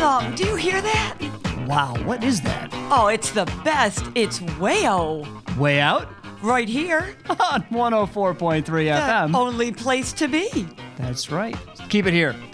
song. Do you hear that? Wow, what is that? Oh, it's the best. It's Wayo. Way Out? Right here. On 104.3 The FM. only place to be. That's right. Keep it here.